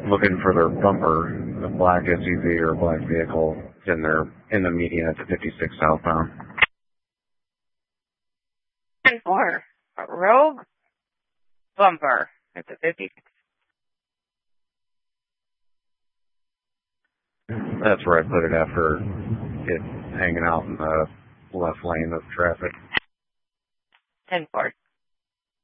looking for their bumper, a black SUV or a black vehicle in the median at the 56 southbound. 10-4. A rogue bumper at the 56. That's where I put it after it hanging out in the left lane of traffic. 10-4.